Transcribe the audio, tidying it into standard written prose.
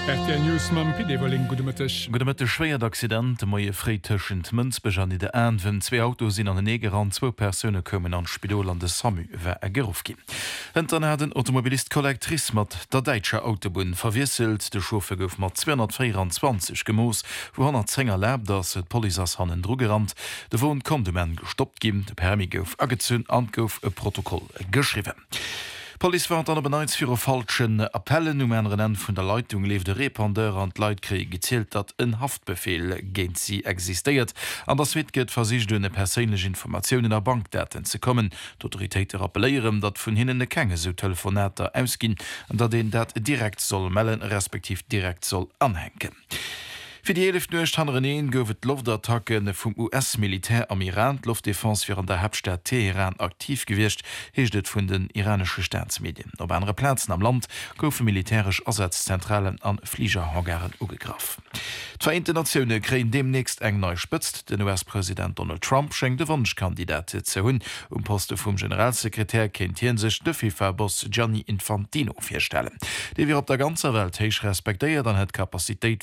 RTL News mam Pidewoling Gudemëttech. Gudemëtte schwéiert Accident moie fréitëschend Mënzbejan de Äwen 2 Autos sinn an den Neger an 2 Persone kommen an Spidol an de Samu wär geuf gin. Hënter hat den Automobilist Kollektris mat der Deitscher Autobun verwisselt, de Schofe gouf mat 224 Gemoos, wo 110er läb ass et Polizas hannen Drugerand, de wohn kom de men gestoppt gin, de Permi gouf agezünn an gouf e Protokoll geschriwen. Police war an der beneitsfir falschen Appellen Rennen vun der Leitung lief de Repandeur an Leiitkrieg gezielt, dat een Haftbefehl géint sie existiert. An das Witget versicht dunne perélech Informationen der Bankdaten ze kommen. D'Autoritéite rappelieren, dat vun hinnen de Kenge so Telefonater ausgin, dat den dat direkt soll mellen respektiv direkt soll anhenken. Für die 11. Nuechtanreneen goufet Luftattacken vum US-Militär am Iran Luftdefense fir an der Hauptstadt Teheran aktiv gewircht, heeschtet vun den iranische Staatsmedien. Op andere Plätzen am Land goufe militärisch Ersatzzentralen an Fliegerhangaren ugegraf. D'Vereinte Nationune kreen demnächst eng neu spëtzt. Den US-Präsident Donald Trump schenkt de Wunschkandidate ze hunn Poste vum Generalsekretär kennt hien sech de FIFA-Boss Gianni Infantino firstellen. De wir op der ganzer Welt heich respektéiert an het Kapazitéit